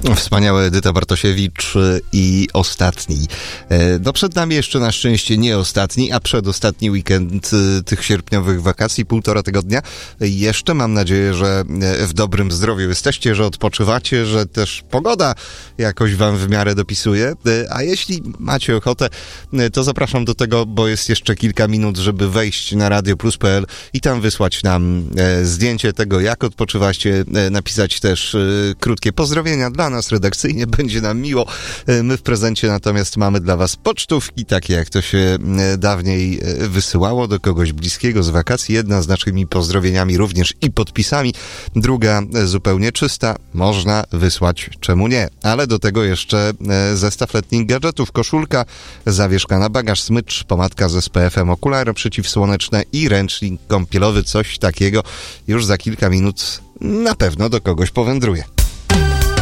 Wspaniała Edyta Bartosiewicz i ostatni. No przed nami jeszcze na szczęście nie ostatni, a przedostatni weekend tych sierpniowych wakacji, 1,5 tygodnia. Jeszcze mam nadzieję, że w dobrym zdrowiu jesteście, że odpoczywacie, że też pogoda jakoś wam w miarę dopisuje. A jeśli macie ochotę, to zapraszam do tego, bo jest jeszcze kilka minut, żeby wejść na radioplus.pl i tam wysłać nam zdjęcie tego, jak odpoczywacie, napisać też krótkie pozdrowienia dla nas redakcyjnie, będzie nam miło. My w prezencie natomiast mamy dla was pocztówki, takie jak to się dawniej wysyłało do kogoś bliskiego z wakacji. Jedna z naszymi pozdrowieniami również i podpisami, druga zupełnie czysta. Można wysłać, czemu nie? Ale do tego jeszcze zestaw letnich gadżetów, koszulka, zawieszka na bagaż, smycz, pomadka z SPF-em, okulary przeciwsłoneczne i ręcznik kąpielowy. Coś takiego już za kilka minut na pewno do kogoś powędruje.